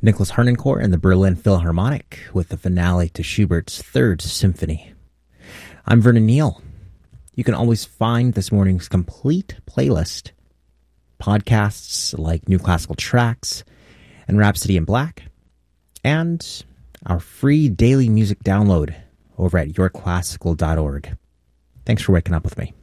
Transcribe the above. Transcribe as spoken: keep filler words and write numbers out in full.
Nicholas Harnoncourt and the Berlin Philharmonic with the finale to Schubert's Third Symphony. I'm Vernon Neal. You can always find this morning's complete playlist, podcasts like New Classical Tracks and Rhapsody in Black, and our free daily music download over at your classical dot org. Thanks for waking up with me.